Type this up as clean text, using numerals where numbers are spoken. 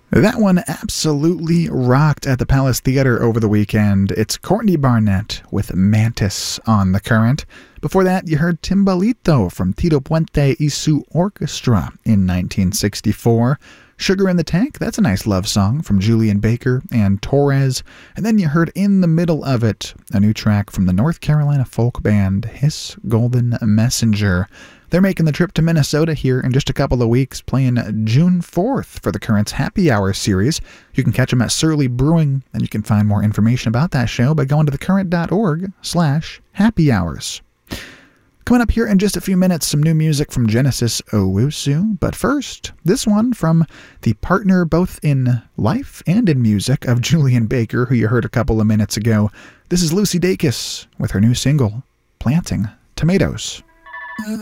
That one absolutely rocked at the Palace Theater over the weekend. It's Courtney Barnett with Mantis on The Current. Before that, you heard Timbalito from Tito Puente y su Orchestra in 1964. Sugar in the Tank, that's a nice love song from Julian Baker and Torres. And then you heard in the middle of it, a new track from the North Carolina folk band His Golden Messenger. They're making the trip to Minnesota here in just a couple of weeks, playing June 4th for the Current's Happy Hour series. You can catch them at Surly Brewing, and you can find more information about that show by going to thecurrent.org/happyhours. Coming up here in just a few minutes, some new music from Genesis Owusu. But first, this one from the partner both in life and in music of Julian Baker, who you heard a couple of minutes ago. This is Lucy Dacus with her new single, Planting Tomatoes.